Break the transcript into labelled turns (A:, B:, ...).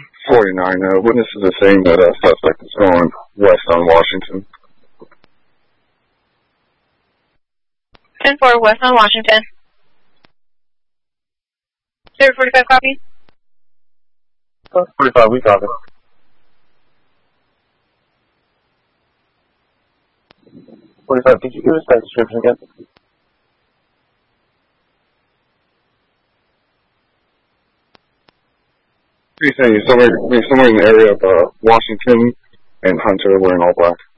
A: 49. Witnesses are saying that a suspect is going west on Washington.
B: 10-4, west on Washington. 045 copy.
C: 45, we copy. 45, could you give us that description again?
A: He's saying he's somewhere in the area of Washington and Hunter wearing all black.